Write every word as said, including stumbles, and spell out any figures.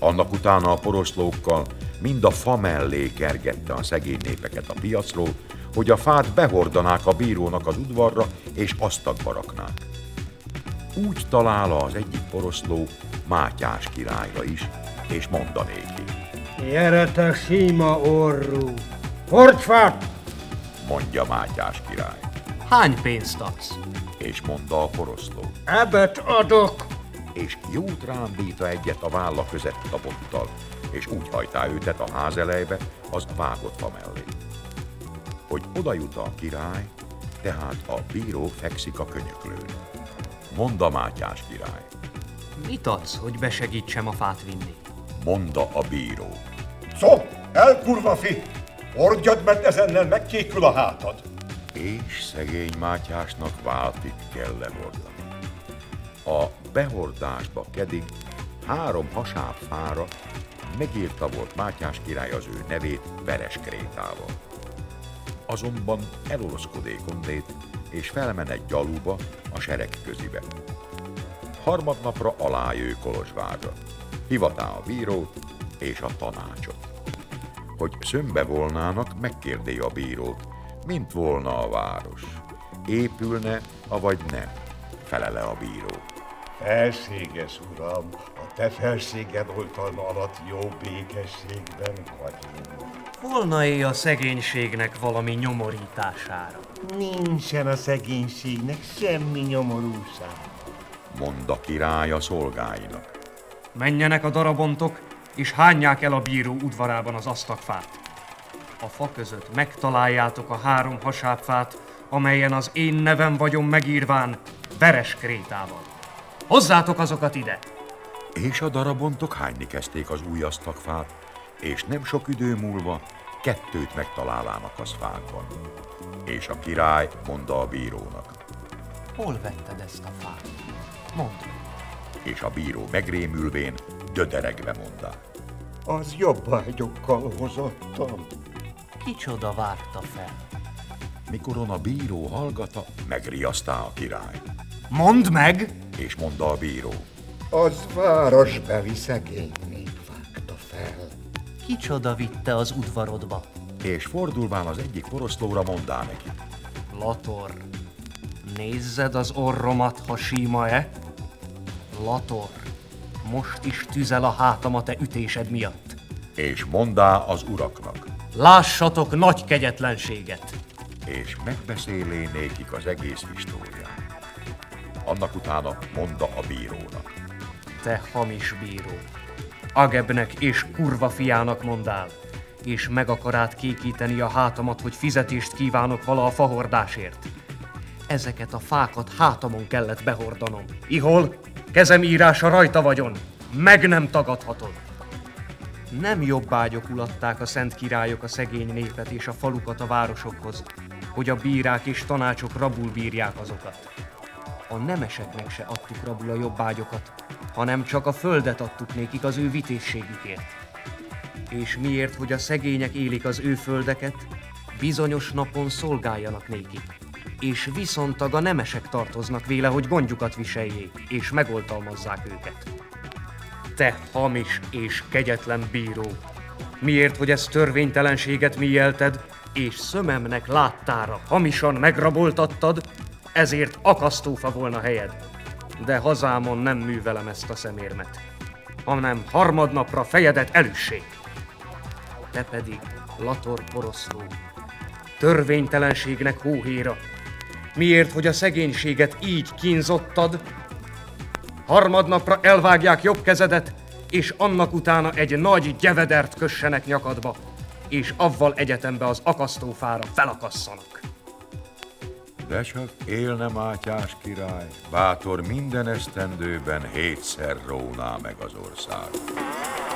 Annak utána a poroszlókkal mind a fa mellé kergette a szegény népeket a piacról, hogy a fát behordanák a bírónak az udvarra, és asztakba raknák. Úgy talál az egyik poroszló Mátyás királyra is, és mondanéki. Gyere te sima orrú! Hordj fát! Mondja Mátyás király. Hány pénzt adsz? És mondta a poroszló. Ebet adok! És jót rándíta egyet a válla között a bottal, és úgy hajtá őtet a ház elejbe, az vágott fa mellé. Hogy oda jut a király, tehát a bíró fekszik a könyöklőn. Mondta Mátyás király. Mit adsz, hogy besegítsem a fát vinni? Mondta a bíró. Szó, el kurva fi! Hordjad, mert ezennel megkékül a hátad. És szegény Mátyásnak váltig kell lehordani. A behordásba kedig három hasáb fára megírta volt Mátyás király az ő nevét Vereskrétával. Azonban eloloszkodék onnét, és felmen egy gyalúba a sereg közibe. Harmadnapra alájő Kolozsvárra, hivatá a bírót és a tanácsot. Hogy szömbe volnának, megkérdé a bírót, mint volna a város. Épülne, avagy nem, felele a bíró. Felséges uram, a te felséged oltalma alatt jó békességben vagyunk. Volna-e a szegénységnek valami nyomorítására? Nincsen a szegénységnek semmi nyomorúság. Mondta király a szolgáinak. Menjenek a darabontok, és hányják el a bíró udvarában az asztakfát. A fa között megtaláljátok a három hasábfát, amelyen az én nevem vagyon megírván Vereskrétával. Hozzátok azokat ide! És a darabontok hányni kezdték az új asztakfát, és nem sok idő múlva kettőt megtalálának az fákban. És a király mondta a bírónak. Hol vetted ezt a fát? Mondd meg. És a bíró megrémülvén döderegve mondta. Az jobbágyokkal hozottam. Kicsoda vágta fel? Mikoron a bíró hallgata, megriasztá a király. Mondd meg! És mondta a bíró. Az városbeli szegény nép vágta fel. Kicsoda vitte az udvarodba? És fordulván az egyik poroszlóra mondá neki. Lator, nézzed az orromat, ha síma-e? Lator, most is tüzel a hátam a te ütésed miatt. És mondá az uraknak. Lássatok nagy kegyetlenséget! És megbeszélé nékik az egész históriát. Annak utána mondta a bírónak. Te hamis bíró, Agebnek és kurva fiának mondál, és meg akarád kékíteni a hátamat, hogy fizetést kívánok vala a fahordásért. Ezeket a fákat hátamon kellett behordanom. Ihol, kezem írása rajta vagyon, meg nem tagadhatod. Nem jobbágyok ulatták a szent királyok a szegény népet és a falukat a városokhoz, hogy a bírák és tanácsok rabul bírják azokat. A nemeseknek se adtuk rabul a jobbágyokat, hanem csak a földet adtuk nékik az ő vitézségükért. És miért, hogy a szegények élik az ő földeket, bizonyos napon szolgáljanak nékik, és viszontag a nemesek tartoznak véle, hogy gondjukat viseljék, és megoltalmazzák őket. Te hamis és kegyetlen bíró, miért, hogy ezt törvénytelenséget mijelted, és szömemnek láttára hamisan megraboltattad, ezért akasztófa volna helyed. De hazámon nem művelem ezt a szemérmet, hanem harmadnapra fejedet elüssék. Te pedig, Lator poroszló, törvénytelenségnek hóhéra, miért, hogy a szegénységet így kínzottad, harmadnapra elvágják jobb kezedet, és annak utána egy nagy gyevedert kössenek nyakadba, és avval egyetembe az akasztófára felakasszanak. De csak élne Mátyás király, bátor minden esztendőben hétszer róná meg az ország.